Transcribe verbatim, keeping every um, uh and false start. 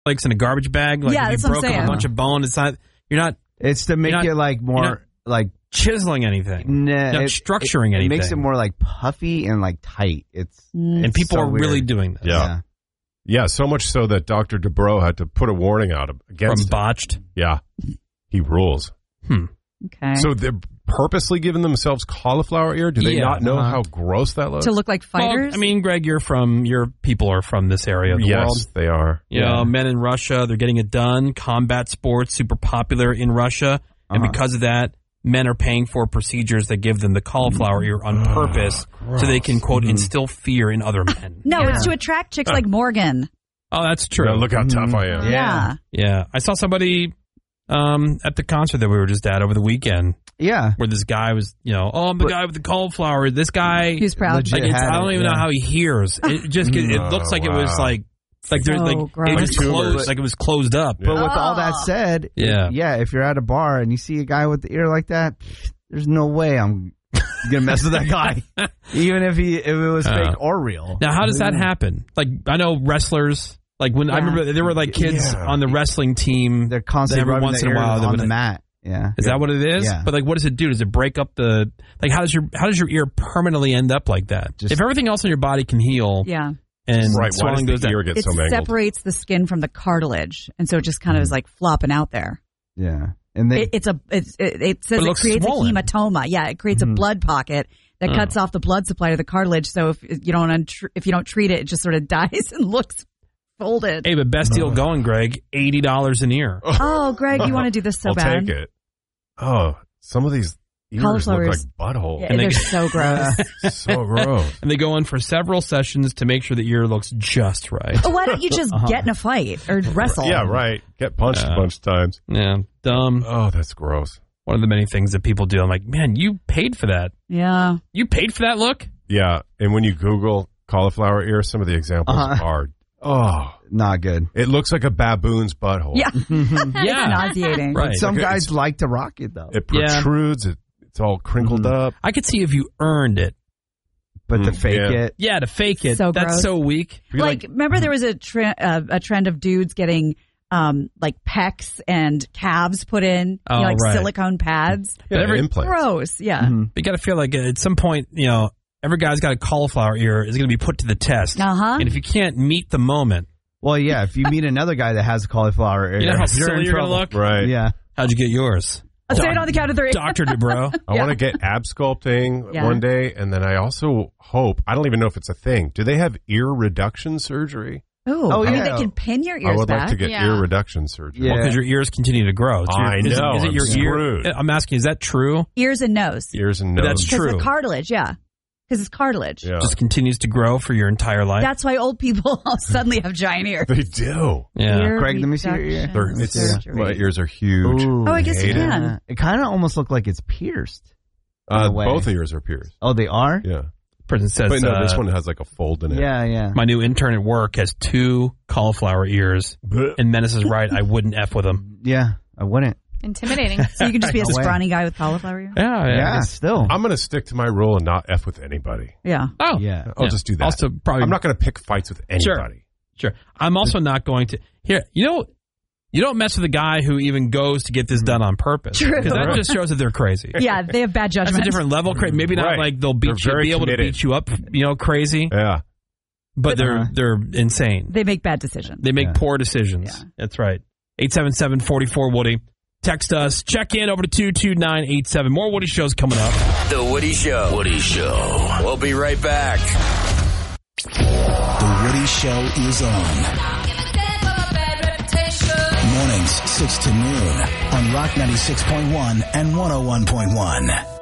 flakes in a garbage bag. Like Yeah, if that's you what I'm broke up saying. a bunch of bone, it's not. You're not. It's to make not- it like you're not more like chiseling anything. Nah, You're not it- structuring it, anything. It makes it more like puffy and like tight. It's Mm. and people so are really weird. doing this. Yeah. Yeah, so much so that Doctor Dubrow had to put a warning out against From it. botched. Yeah. He rules. Hmm. Okay. So they're purposely giving themselves cauliflower ear? Do they Yeah. not know Uh-huh. how gross that looks? to look like fighters? Well, I mean, Greg, you're from. Your people are from this area of the yes, world. they are. You know, men in Russia, they're getting it done. Combat sports, super popular in Russia. And Uh-huh. because of that, men are paying for procedures that give them the cauliflower ear on purpose so they can, quote, instill fear in other men. no, Yeah. it's to attract chicks like Morgan. Oh, that's true. Yeah, look how tough I am. Yeah. Yeah. I saw somebody um, at the concert that we were just at over the weekend Yeah. where this guy was, you know, oh, I'm the But- guy with the cauliflower. This guy, Who's proud. Legit. like, it's, had I don't it, even yeah. know how he hears. It just, it, Oh, looks like it was wow. like, like there's So like, gross. it was Tumors. closed, like it was closed up. But with all that Oh. said, Yeah. yeah, if you're at a bar and you see a guy with the ear like that, there's no way I'm gonna mess with that guy, even if he if it was Uh, fake or real. Now, how does that happen? Like, I know wrestlers. Like when I Yeah. remember, there were like kids Yeah. on the wrestling team. They're constantly every rubbing once their in a while ears they on would- the mat. Yeah, Is that what it is? Yeah. But like, what does it do? Does it break up the like? How does your how does your ear permanently end up like that? Just- if everything else in your body can heal Yeah. and Right, why swelling does goes the down, ear get It so mangled? separates the skin from the cartilage, and so it just kind of is like flopping out there. yeah, and they It, it's a it's, it, it says But it it, looks creates swollen. a hematoma. Yeah, it creates Mhm. a blood pocket that Oh. cuts off the blood supply to the cartilage. So if you don't untr- if you don't treat it, it just sort of dies and looks folded. hey, but best deal going, Greg, eighty dollars an ear. Oh, Greg, you want to do this so I'll bad? take it. Oh, some of these ears Cauliflower look ears. like buttholes. Yeah, And they- they're so gross. So gross. And they go in for several sessions to make sure the ear looks just right. Oh, why don't you just Uh-huh. get in a fight or wrestle? Yeah, right. Get punched Yeah. a bunch of times. Yeah, dumb. Oh, that's gross. One of the many things that people do. I'm like, man, you paid for that. Yeah. You paid for that look. Yeah, and when you Google cauliflower ear, some of the examples Uh-huh. are, oh, not good. it looks like a baboon's butthole. Yeah. Yeah. It's nauseating. Right. Some Like, guys it's- like to rock it though, It Yeah. protrudes. It, it's all crinkled Mhm. up. I could see if you earned it. but to Mm, fake yeah. it, Yeah, to fake it. So That's gross. so weak. Be Like, remember there was a, tre- uh, a trend of dudes getting um, like pecs and calves put in, you Oh, know, like right. silicone pads. yeah, every- implants. Gross. Yeah. Mhm. You got to feel like at some point, you know, every guy's got a cauliflower ear is going to be put to the test. Uh huh. And if you can't meet the moment, well, yeah. If you meet another guy that has cauliflower ear, you know how you're silly in you're going to trouble. look? Right. Yeah, How'd you get yours? I'll say it on the count of three. Doctor Dubrow. I Yeah. want to get ab sculpting Yeah. one day, and then I also hope, I don't even know if it's a thing. Do they have ear reduction surgery? Ooh, Oh, I mean, yeah. they can pin your I ears would back. like to get Yeah. ear reduction surgery. Yeah. Because your ears continue to grow. So I your- is, know, Is it I'm your screwed. ear? I'm asking, is that true? Ears and nose. Ears and But nose. that's Because true. the cartilage, yeah. Because it's cartilage. Yeah. Just continues to grow for your entire life? That's why old people suddenly have giant ears. They do. yeah. Ear Craig, let me see your ear. reduction They're, it's, surgery. my ears are huge. Ooh, Oh, I guess you hate it. can. yeah. It kind of almost looked like it's pierced. in Uh, a way. both ears are pierced. Oh, they are. Yeah. Person says, But no, uh, this one has like a fold in it. Yeah, yeah. my new intern at work has two cauliflower ears. Blech. And Menace is right. I wouldn't F with him. Yeah, I wouldn't. Intimidating. So you can just be a No way. scrawny guy with cauliflower ear? Yeah. Yeah, still. I'm going to stick to my rule and not F with anybody. Yeah. Oh. Yeah. I'll Yeah. just do that. Also, probably. I'm not going to pick fights with anybody. Sure. I'm also not going to. Here, you know, you don't mess with a guy who even goes to get this done on purpose. True. Because that just shows that they're crazy. Yeah, they have bad That's judgment. a different level. Cra- Maybe not Right. like they'll beat They're you, very be able committed. to beat you up, you know, crazy. Yeah. But they're Uh-huh. they're insane. They make bad decisions. They make Yeah. poor decisions. Yeah. That's right. eight seven seven, four four, Woody. Text us. Check in over to two two nine eight seven. More Woody shows coming up. The Woody Show. Woody Show. We'll be right back. The Woody Show is on. Mornings, six to noon on Rock ninety-six point one and one oh one point one.